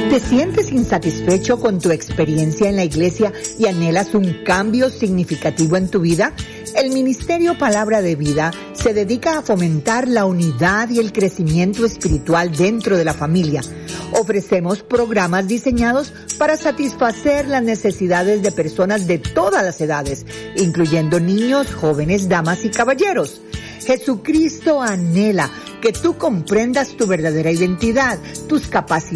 ¿Te sientes insatisfecho con tu experiencia en la iglesia y anhelas un cambio significativo en tu vida? El Ministerio Palabra de Vida se dedica a fomentar la unidad y el crecimiento espiritual dentro de la familia. Ofrecemos programas diseñados para satisfacer las necesidades de personas de todas las edades, incluyendo niños, jóvenes, damas y caballeros. Jesucristo anhela que tú comprendas tu verdadera identidad, tus capacidades